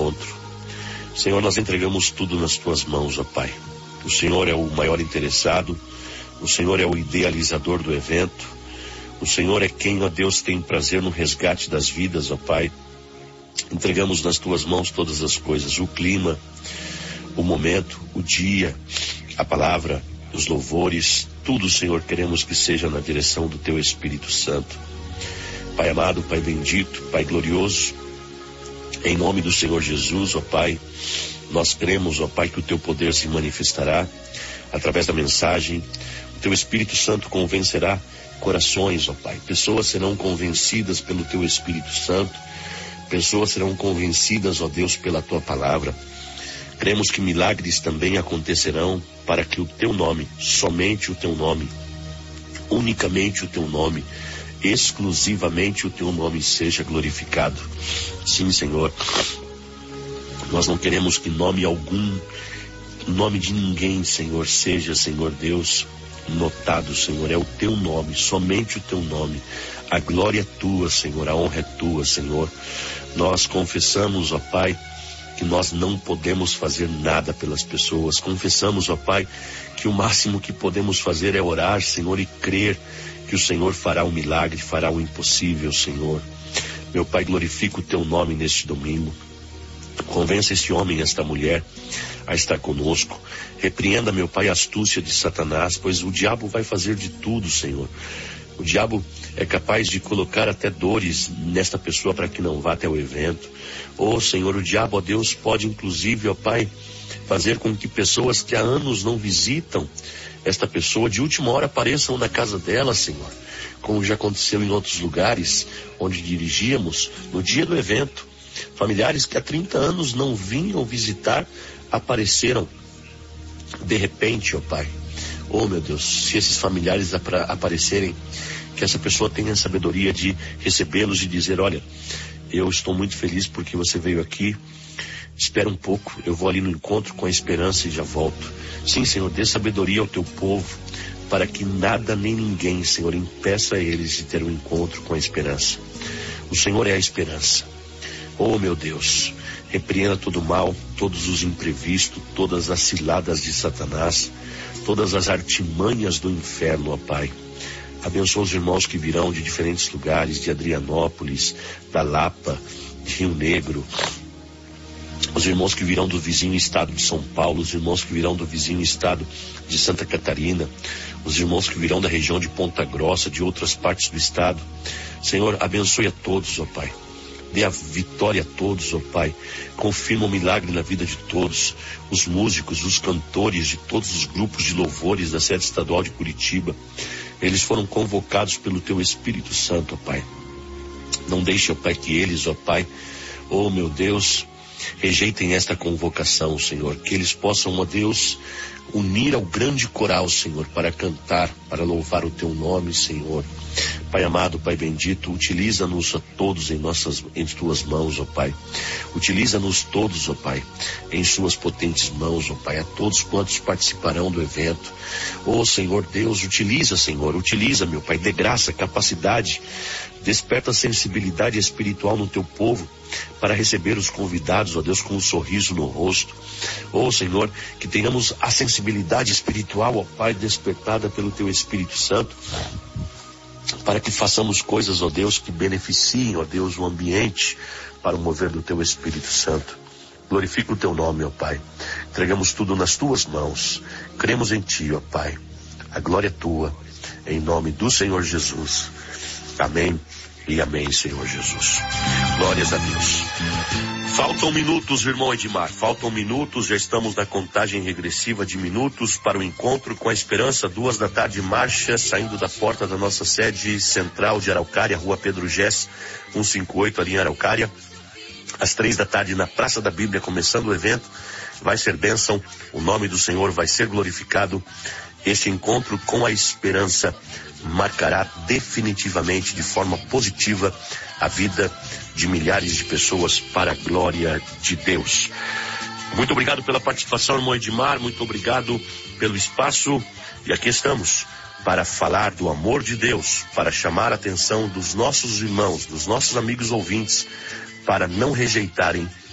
encontro. Senhor, nós entregamos tudo nas tuas mãos, ó Pai. O Senhor é o maior interessado, o Senhor é o idealizador do evento, o Senhor é quem, ó Deus, tem prazer no resgate das vidas, ó Pai. Entregamos nas tuas mãos todas as coisas, o clima, o momento, o dia, a palavra, os louvores, tudo, Senhor, queremos que seja na direção do teu Espírito Santo. Pai amado, Pai bendito, Pai glorioso, em nome do Senhor Jesus, ó Pai, nós cremos, ó Pai, que o teu poder se manifestará através da mensagem. O teu Espírito Santo convencerá corações, ó Pai. Pessoas serão convencidas pelo teu Espírito Santo. Pessoas serão convencidas, ó Deus, pela tua palavra. Cremos que milagres também acontecerão para que o teu nome, somente o teu nome, unicamente o teu nome, exclusivamente o teu nome seja glorificado. Sim, Senhor. Nós não queremos que nome algum, nome de ninguém, Senhor, seja, Senhor Deus, notado, Senhor. É o teu nome, somente o teu nome. A glória é tua, Senhor, a honra é tua, Senhor. Nós confessamos, ó Pai, que nós não podemos fazer nada pelas pessoas. Confessamos, ó Pai, que o máximo que podemos fazer é orar, Senhor, e crer que o Senhor fará um milagre, fará o impossível, Senhor. Meu Pai, glorifica o teu nome neste domingo. Convença este homem, esta mulher, a estar conosco. Repreenda, meu Pai, a astúcia de Satanás, pois o diabo vai fazer de tudo, Senhor. O diabo é capaz de colocar até dores nesta pessoa para que não vá até o evento. Senhor, o diabo, ó Deus, pode inclusive, ó Pai, fazer com que pessoas que há anos não visitam esta pessoa, de última hora apareçam na casa dela, Senhor. Como já aconteceu em outros lugares onde dirigíamos no dia do evento. Familiares que há 30 anos não vinham visitar, apareceram de repente, ó Pai. Meu Deus, se esses familiares aparecerem, que essa pessoa tenha a sabedoria de recebê-los e dizer: olha, eu estou muito feliz porque você veio aqui, espera um pouco, eu vou ali no encontro com a esperança e já volto. Sim, Senhor, dê sabedoria ao teu povo, para que nada nem ninguém, Senhor, impeça eles de ter um encontro com a esperança. O Senhor é a esperança. Meu Deus, repreenda todo o mal, todos os imprevistos, todas as ciladas de Satanás, todas as artimanhas do inferno, ó Pai. Abençoa os irmãos que virão de diferentes lugares, de Adrianópolis, da Lapa, de Rio Negro, os irmãos que virão do vizinho estado de São Paulo, os irmãos que virão do vizinho estado de Santa Catarina, os irmãos que virão da região de Ponta Grossa, de outras partes do estado. Senhor, abençoe a todos, ó Pai. Dê a vitória a todos, ó Pai. Confirma o milagre na vida de todos. Os músicos, os cantores de todos os grupos de louvores da sede estadual de Curitiba. Eles foram convocados pelo teu Espírito Santo, ó Pai. Não deixe, ó Pai, que eles, ó Pai, meu Deus, rejeitem esta convocação, Senhor. Que eles possam, ó Deus, unir ao grande coral, Senhor, para cantar, para louvar o teu nome, Senhor. Pai amado, Pai bendito, utiliza-nos a todos em tuas mãos, ó Pai. Utiliza-nos todos, ó Pai, em suas potentes mãos, ó Pai, a todos quantos participarão do evento. Senhor Deus, utiliza, meu Pai, dê graça, capacidade, desperta a sensibilidade espiritual no teu povo, para receber os convidados, ó Deus, com um sorriso no rosto. Senhor, que tenhamos a sensibilidade espiritual, ó Pai, despertada pelo teu Espírito Santo, para que façamos coisas, ó Deus, que beneficiem, ó Deus, o ambiente para o mover do teu Espírito Santo. Glorifica o teu nome, ó Pai. Entregamos tudo nas tuas mãos. Cremos em ti, ó Pai. A glória é tua, em nome do Senhor Jesus. Amém e amém, Senhor Jesus. Glórias a Deus. Faltam minutos, irmão Edmar, faltam minutos, já estamos na contagem regressiva de minutos para o encontro com a esperança. 14h, marcha, saindo da porta da nossa sede central de Araucária, Rua Pedro Gess, 158, ali em Araucária. Às 15h na Praça da Bíblia, começando o evento. Vai ser bênção, o nome do Senhor vai ser glorificado. Este encontro com a esperança marcará definitivamente, de forma positiva, a vida de milhares de pessoas para a glória de Deus. Muito obrigado pela participação, irmão Edmar, muito obrigado pelo espaço, e aqui estamos para falar do amor de Deus, para chamar a atenção dos nossos irmãos, dos nossos amigos ouvintes, para não rejeitarem